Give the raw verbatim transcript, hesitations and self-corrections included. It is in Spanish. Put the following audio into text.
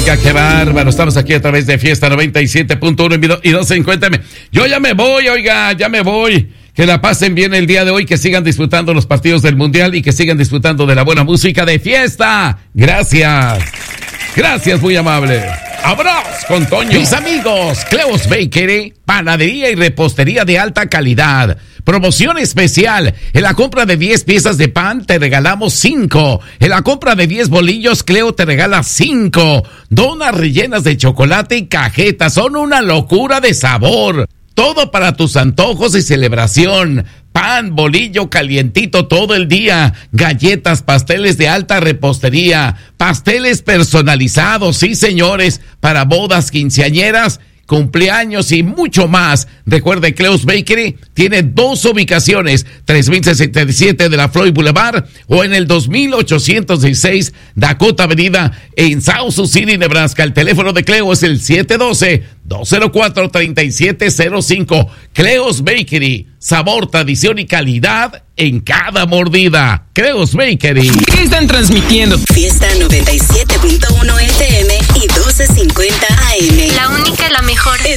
Oiga, qué bárbaro. Estamos aquí a través de Fiesta noventa y siete punto uno y doce cincuenta eme. Yo ya me voy, oiga, ya me voy. Que la pasen bien el día de hoy, que sigan disfrutando los partidos del Mundial y que sigan disfrutando de la buena música de Fiesta. Gracias. Gracias, muy amable. ¡Abrazos con Toño! Mis amigos, Cleo's Bakery, panadería y repostería de alta calidad. Promoción especial. En la compra de diez piezas de pan, te regalamos cinco. En la compra de diez bolillos, Cleo te regala cinco. Donas rellenas de chocolate y cajetas. Son una locura de sabor. Todo para tus antojos y celebración. Pan, bolillo calientito todo el día. Galletas, pasteles de alta repostería. Pasteles personalizados, sí señores, para bodas, quinceañeras, cumpleaños y mucho más. Recuerde, Cleo's Bakery tiene dos ubicaciones, tres mil sesenta y siete de la Floyd Boulevard o en el dos mil ochocientos dieciséis Dakota Avenida en South Sioux City, Nebraska. El teléfono de Cleo es el siete uno dos, dos cero cuatro, tres siete cero cinco. Cleo's Bakery, sabor, tradición y calidad en cada mordida. Cleo's Bakery. ¿Qué están transmitiendo? Fiesta noventa y siete punto uno F M y doce cincuenta A M. La única, la mejor. Es